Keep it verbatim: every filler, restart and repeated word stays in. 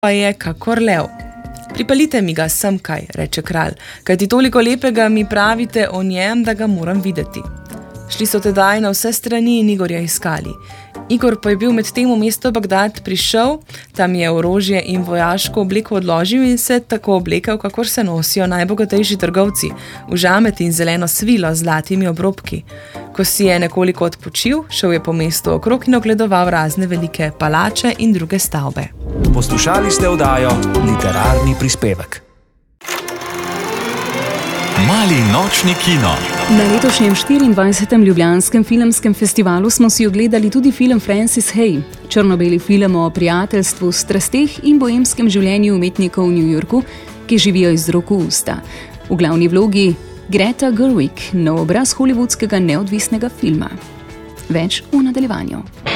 pa je kakor lev. Pripeljite mi ga sem kaj, reče kralj, kajti toliko lepega mi pravite o njem, da ga moram videti. Šli so tedaj na vse strani in Igorja iskali. Igor pa je bil med tem v mesto Bagdad prišel, tam je orožje in vojaško obleko odložil in se tako oblekel, kakor se nosijo najbogatejši trgovci, v žamet in zeleno svilo z zlatimi obrobki. Ko si je nekoliko odpočil, šel je po mestu okrog in ogledoval razne velike palače in druge stavbe. Poslušali ste oddajo Literarni prispevek. Mali nočni kino. Na letošnjem štiriindvajsetem Ljubljanskem filmskem festivalu smo si ogledali tudi film Frances Hay, črno-beli film o prijateljstvu, strasteh in boemskem življenju umetnikov v New Yorku, ki živijo iz rok v usta. V glavni vlogi Greta Gerwig, nov obraz hollywoodskega neodvisnega filma. Več v nadaljevanju.